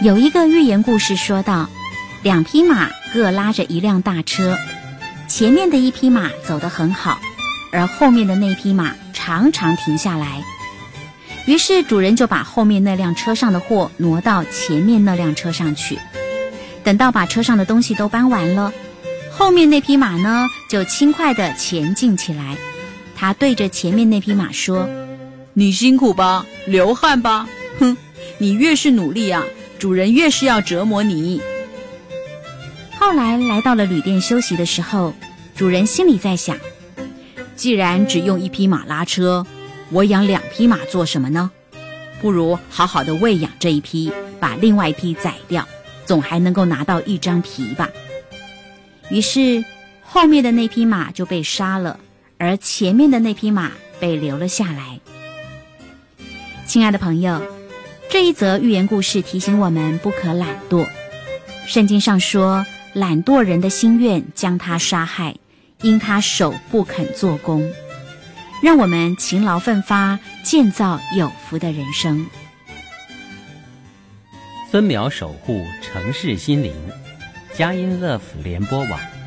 有一个寓言故事说到，两匹马各拉着一辆大车，前面的一匹马走得很好，而后面的那匹马常常停下来。于是主人就把后面那辆车上的货挪到前面那辆车上去。等到把车上的东西都搬完了，后面那匹马呢，就轻快地前进起来。他对着前面那匹马说：你辛苦吧，流汗吧，哼，你越是努力啊，主人越是要折磨你。后来来到了旅店休息的时候，主人心里在想，既然只用一匹马拉车，我养2匹马做什么呢？不如好好的喂养这一匹，把另外一匹宰掉，总还能够拿到一张皮吧。于是后面的那匹马就被杀了，而前面的那匹马被留了下来。亲爱的朋友，这一则寓言故事提醒我们不可懒惰。圣经上说，懒惰人的心愿将他杀害，因他手不肯做工。让我们勤劳奋发，建造有福的人生。 孙苗守护城市心灵，佳音乐府联播网。